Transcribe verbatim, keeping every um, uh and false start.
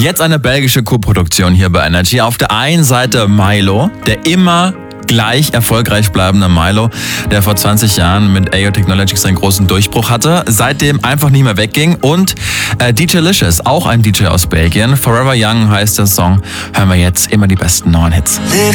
Jetzt eine belgische Co-Produktion hier bei Energy. Auf der einen Seite Mylo, der immer gleich erfolgreich bleibende Mylo, der vor zwanzig Jahren mit A O Technologies einen großen Durchbruch hatte, seitdem einfach nie mehr wegging. Und äh, D J Licious, auch ein D J aus Belgien. Forever Young heißt der Song. Hören wir jetzt immer die besten neuen Hits.